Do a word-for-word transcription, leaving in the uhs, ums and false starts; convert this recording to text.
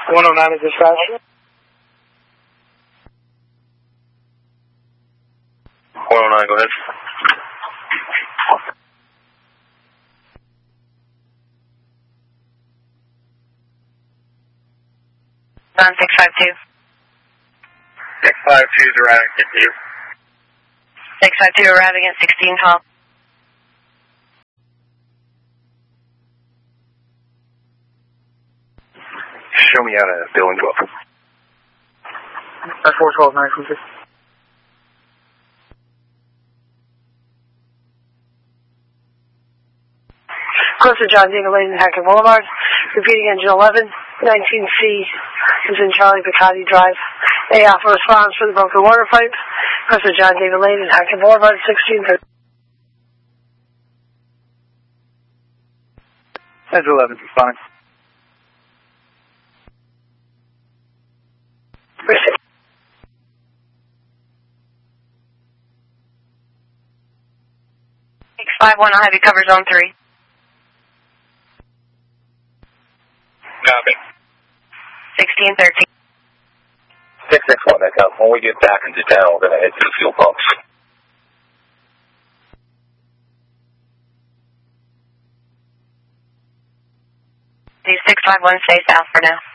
one oh nine is dispatch. one oh nine, go ahead. On six five two. six five two is arriving at you. six five two arriving at sixteen twelve. Show me out of building twelve. four twelve nine from six. Close to John Diego Lane and Hackett Boulevard. Repeating engine eleven, nineteen C is in Charlie Piccati Drive. A Alpha response for the broken water pipe. Close to John Diego Lane and Hackett Boulevard, sixteen thirty. That's eleven, fine. six five one, I'll have you cover zone three. Copy. sixteen thirteen. six six one, that counts. When we get back into town, we're going to head to the fuel pumps. These six five one stay south for now.